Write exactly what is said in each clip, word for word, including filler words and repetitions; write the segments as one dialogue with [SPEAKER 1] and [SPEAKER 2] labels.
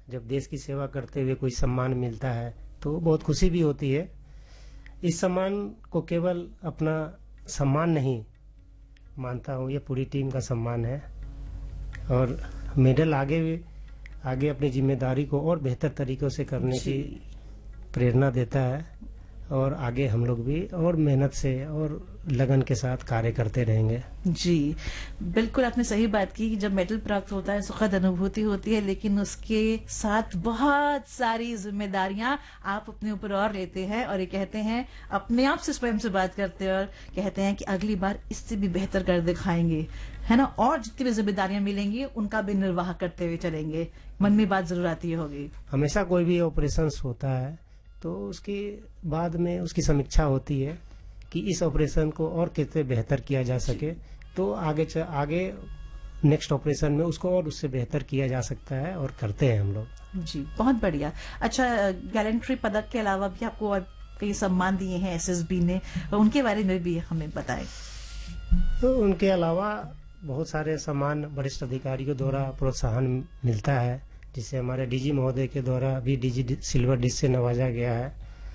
[SPEAKER 1] जब देश की सेवा करते हुए कोई सम्मान मिलता है तो बहुत खुशी भी होती है। इस सम्मान को केवल अपना सम्मान नहीं मानता हूँ, ये पूरी टीम का सम्मान है। और मेडल आगे भी आगे अपनी जिम्मेदारी को और बेहतर तरीकों से करने की प्रेरणा देता है और आगे हम लोग भी और मेहनत से और लगन के साथ कार्य करते रहेंगे।
[SPEAKER 2] जी, बिल्कुल आपने सही बात की कि जब मेडल प्राप्त होता है सुखद अनुभूति होती है, लेकिन उसके साथ बहुत सारी जिम्मेदारियां आप अपने ऊपर और लेते हैं और ये कहते हैं, अपने आप से स्वयं से बात करते हैं और कहते हैं कि अगली बार इससे भी बेहतर कर दिखाएंगे, है ना। और जितनी भी जिम्मेदारियां मिलेंगी उनका भी निर्वाह करते हुए चलेंगे। मन में बात जरूर आती होगी।
[SPEAKER 1] हमेशा कोई भी ऑपरेशन होता है तो उसके बाद में उसकी समीक्षा होती है कि इस ऑपरेशन को और कैसे बेहतर किया जा सके, तो आगे च, आगे नेक्स्ट ऑपरेशन में उसको और उससे बेहतर किया जा सकता है और करते हैं हम लोग।
[SPEAKER 2] जी, बहुत बढ़िया। अच्छा, गैलेंट्री पदक के अलावा भी आपको और कई सम्मान दिए हैं एसएसबी ने, उनके बारे में भी हमें बताएं।
[SPEAKER 1] तो उनके अलावा बहुत सारे सम्मान वरिष्ठ अधिकारियों द्वारा प्रोत्साहन मिलता है, जिसे हमारे डीजी महोदय के द्वारा भी डीजी सिल्वर डिस्क से नवाजा गया है।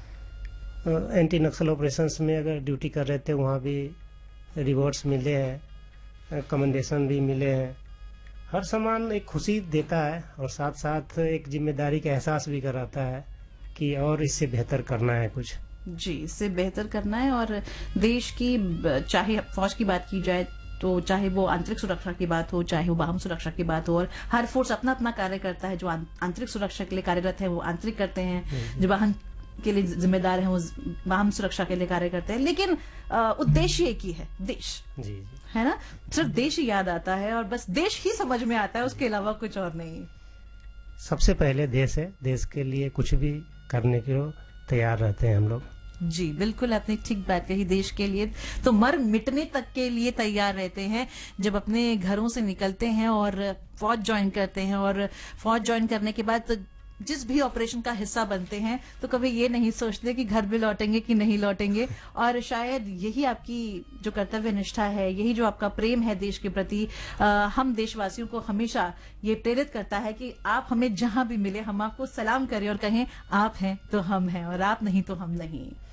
[SPEAKER 1] एंटी नक्सल ऑपरेशंस में अगर ड्यूटी कर रहे थे वहाँ भी रिवॉर्ड्स मिले हैं, कमेंडेशन भी मिले हैं। हर सम्मान एक खुशी देता है और साथ साथ एक जिम्मेदारी का एहसास भी कराता है कि और इससे बेहतर करना है कुछ।
[SPEAKER 2] जी, इससे बेहतर करना है। और देश की, चाहे फौज की बात की जाए तो चाहे वो आंतरिक सुरक्षा की बात हो, चाहे वो बाह्य सुरक्षा की बात हो, और हर फोर्स अपना अपना कार्य करता है। जो आंतरिक सुरक्षा के लिए कार्यरत है वो आंतरिक करते हैं, जो वाहन के लिए जिम्मेदार हैं वो वाहन सुरक्षा के लिए कार्य करते हैं, लेकिन उद्देश्य एक ही है, देश।
[SPEAKER 1] जी, जी।
[SPEAKER 2] है ना। सिर्फ देश ही याद आता है और बस देश ही समझ में आता है, उसके अलावा कुछ और नहीं।
[SPEAKER 1] सबसे पहले देश है, देश के लिए कुछ भी करने के तैयार रहते हैं हम लोग।
[SPEAKER 2] जी, बिल्कुल आपने ठीक बात कही। देश के लिए तो मर मिटने तक के लिए तैयार रहते हैं। जब अपने घरों से निकलते हैं और फौज ज्वाइन करते हैं, और फौज ज्वाइन करने के बाद तो जिस भी ऑपरेशन का हिस्सा बनते हैं तो कभी ये नहीं सोचते कि घर भी लौटेंगे कि नहीं लौटेंगे। और शायद यही आपकी जो कर्तव्य निष्ठा है, यही जो आपका प्रेम है देश के प्रति, आ, हम देशवासियों को हमेशा ये प्रेरित करता है कि आप हमें जहां भी मिले हम आपको सलाम करें और कहें आप हैं तो हम हैं और आप नहीं तो हम नहीं।